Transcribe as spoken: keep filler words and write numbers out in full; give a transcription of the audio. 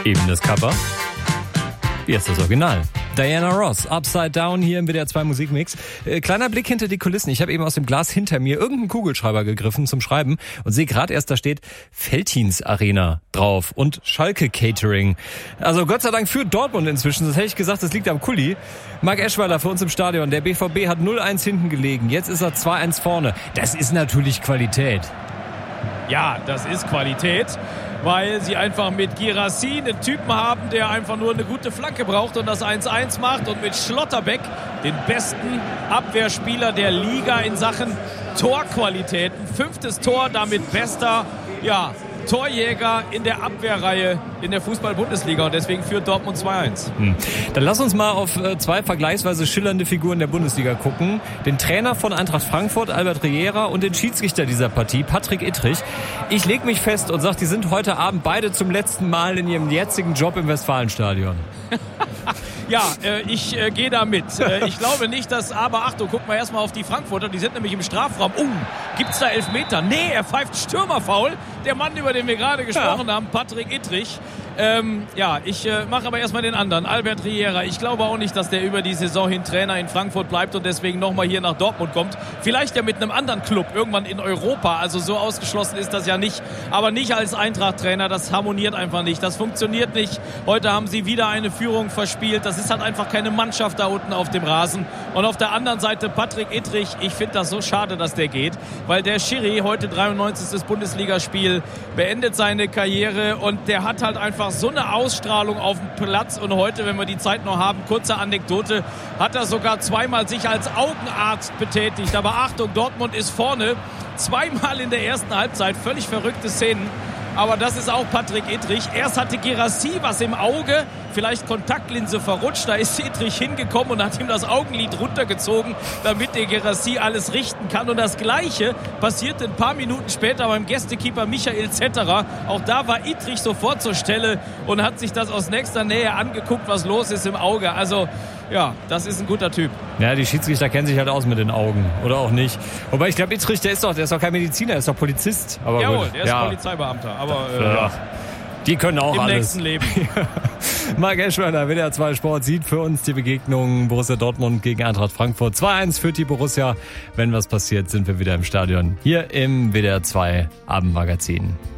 Eben das Cover. Jetzt das Original. Diana Ross, Upside Down hier im W D R zwei Musikmix. Äh, kleiner Blick hinter die Kulissen. Ich habe eben aus dem Glas hinter mir irgendeinen Kugelschreiber gegriffen zum Schreiben und sehe gerade erst, da steht Veltins Arena drauf und Schalke Catering. Also Gott sei Dank für Dortmund inzwischen. Das hätte ich gesagt, das liegt am Kuli. Marc Eschweiler für uns im Stadion. Der B V B hat null eins hinten gelegen. Jetzt ist er zwei eins vorne. Das ist natürlich Qualität. Ja, das ist Qualität, weil sie einfach mit Guirassy einen Typen haben, der einfach nur eine gute Flanke braucht und das eins eins macht, und mit Schlotterbeck, den besten Abwehrspieler der Liga in Sachen Torqualitäten. Fünftes Tor, damit bester, ja, Torjäger in der Abwehrreihe in der Fußball-Bundesliga, und deswegen führt Dortmund zwei eins. Hm. Dann lass uns mal auf zwei vergleichsweise schillernde Figuren der Bundesliga gucken. Den Trainer von Eintracht Frankfurt, Albert Riera, und den Schiedsrichter dieser Partie, Patrick Ittrich. Ich leg mich fest und sag, die sind heute Abend beide zum letzten Mal in ihrem jetzigen Job im Westfalenstadion. Ja, äh, ich äh, gehe da mit. Äh, ich glaube nicht, dass, aber Achtung, guck mal erstmal auf die Frankfurter, die sind nämlich im Strafraum. Uh, gibt's da Elfmeter? Nee, er pfeift Stürmerfoul. Der Mann, über den wir gerade gesprochen ja. haben, Patrick Ittrich. Ähm, ja, ich äh, mache aber erstmal den anderen, Albert Riera. Ich glaube auch nicht, dass der über die Saison hin Trainer in Frankfurt bleibt und deswegen nochmal hier nach Dortmund kommt. Vielleicht ja mit einem anderen Club, irgendwann in Europa. Also so ausgeschlossen ist das ja nicht. Aber nicht als Eintracht-Trainer, das harmoniert einfach nicht. Das funktioniert nicht. Heute haben sie wieder eine Führung verspielt. Das ist halt einfach keine Mannschaft da unten auf dem Rasen. Und auf der anderen Seite Patrick Ittrich. Ich finde das so schade, dass der geht, weil der Schiri, heute dreiundneunzigstes Bundesligaspiel, beendet seine Karriere, und der hat halt einfach so eine Ausstrahlung auf dem Platz. Und heute, wenn wir die Zeit noch haben, kurze Anekdote, hat er sogar zweimal sich als Augenarzt betätigt. Aber Achtung, Dortmund ist vorne. Zweimal in der ersten Halbzeit. Völlig verrückte Szenen. Aber das ist auch Patrick Ittrich. Erst hatte Guirassy was im Auge, vielleicht Kontaktlinse verrutscht. Da ist Ittrich hingekommen und hat ihm das Augenlid runtergezogen, damit der Guirassy alles richten kann. Und das Gleiche passierte ein paar Minuten später beim Gästekeeper Michael Zetterer. Auch da war Ittrich sofort zur Stelle und hat sich das aus nächster Nähe angeguckt, was los ist im Auge. Also ja, das ist ein guter Typ. Ja, die Schiedsrichter kennen sich halt aus mit den Augen. Oder auch nicht. Wobei, ich glaube, Ittrich, der ist doch, der ist doch kein Mediziner, der ist doch Polizist. Aber Jawohl, gut. der ist ja. Polizeibeamter. Aber äh, ja. Die können auch im alles. nächsten Leben. Marc Eschweiler, W D R zwei Sport, sieht für uns die Begegnung Borussia Dortmund gegen Eintracht Frankfurt. zwei eins führt die Borussia. Wenn was passiert, sind wir wieder im Stadion. Hier im W D R zwei Abendmagazin.